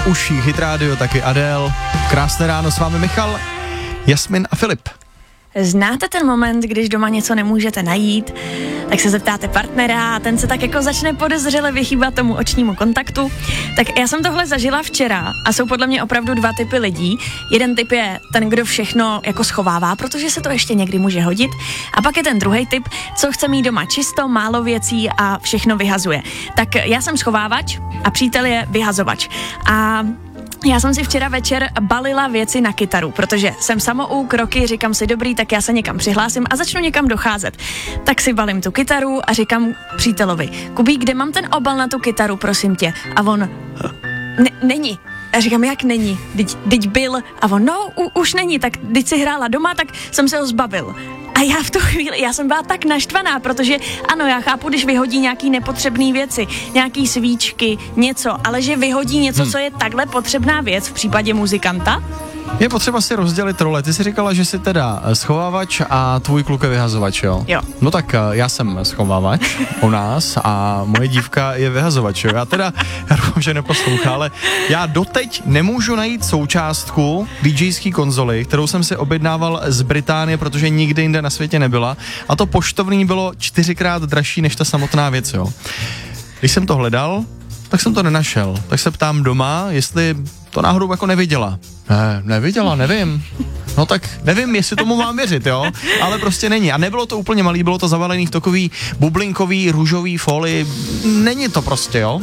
v uších Hit Radio, taky Adele. Krásné ráno, s vámi Michal, Jasmin a Filip. Znáte ten moment, když doma něco nemůžete najít, tak se zeptáte partnera a ten se tak jako začne podezřele vychýbat tomu očnímu kontaktu. Tak já jsem tohle zažila včera a jsou podle mě opravdu dva typy lidí. Jeden typ je ten, kdo všechno jako schovává, protože se to ještě někdy může hodit. A pak je ten druhý typ, co chce mít doma čisto, málo věcí a všechno vyhazuje. Tak já jsem schovávač a přítel je vyhazovač. A já jsem si včera večer balila věci na kytaru, protože jsem samouk, roky, říkám si dobrý, tak já se někam přihlásím a začnu někam docházet. Tak si balím tu kytaru a říkám přítelovi, Kubí, kde mám ten obal na tu kytaru, prosím tě? A on, není. A říkám, jak není? Teď byl. A on, už není, tak když si hrála doma, tak jsem se ho zbavil. A já v tu chvíli, já jsem byla tak naštvaná, protože ano, já chápu, když vyhodí nějaký nepotřebný věci, nějaký svíčky, něco, ale že vyhodí něco, co je takhle potřebná věc v případě muzikanta. Je potřeba si rozdělit role. Ty jsi říkala, že jsi teda schovávač a tvůj kluk je vyhazovač, jo? Jo. No tak já jsem schovávač u nás a moje dívka je vyhazovač, jo? Já doufám, že neposlouchá, ale já doteď nemůžu najít součástku DJské konzoly, kterou jsem si objednával z Británie, protože nikde jinde na světě nebyla. A to poštovní bylo 4x dražší než ta samotná věc, jo? Když jsem to hledal, tak jsem to nenašel. Tak se ptám doma, jestli to náhodou jako neviděla. Neviděla, nevím. No tak nevím, jestli tomu mám věřit, jo, ale prostě není. A nebylo to úplně malý, bylo to zavalený v takový bublinkový, růžový folii. Není to prostě, jo.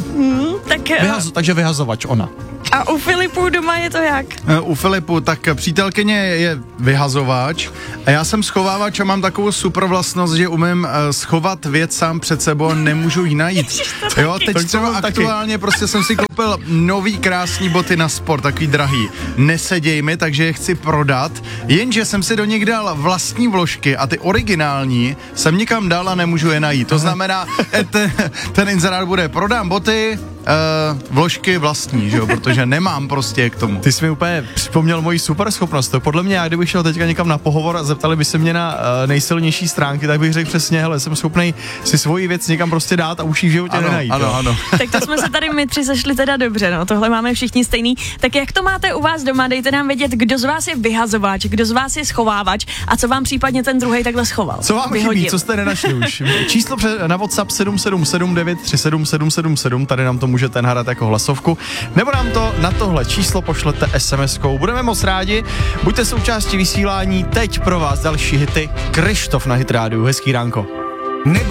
Takže vyhazovač ona. A u Filipu doma je to jak? U Filipu, tak přítelkyně je vyhazovač a já jsem schovávač a mám takovou super vlastnost, že umím schovat věc sám před sebou a nemůžu ji najít. Jo, teď třeba aktuálně prostě jsem si koupil nový krásný boty na sport, takový drahý. Neseděj mi, takže je chci prodat, jenže jsem si do nich dal vlastní vložky a ty originální jsem nikam dal a nemůžu je najít. To znamená, ten inzerát bude prodám boty, vložky vlastní, že jo, protože nemám prostě k tomu. Ty jsi mi úplně připomněl moji super schopnost. To podle mě, já kdybych šel teďka někam na pohovor a zeptali by se mě na nejsilnější stránky, tak bych řekl přesně, hele, jsem schopnej si svoji věc někam prostě dát a už ji v životě nenajít. Ano. Tak to jsme se tady my tři sešli teda dobře, no, tohle máme všichni stejný. Tak jak to máte u vás doma, dejte nám vědět, kdo z vás je vyhazovač, kdo z vás je schovávač a co vám případně ten druhý takhle schoval. Co vám chybí, co jste nenašli už? Číslo na WhatsApp 777 937 777, tady nám to můžete nahrat jako hlasovku, nebo nám to na tohle číslo pošlete SMS-kou. Budeme moc rádi, buďte součástí vysílání, teď pro vás další hity. Krištof na Hit Rádiu, hezký ránko.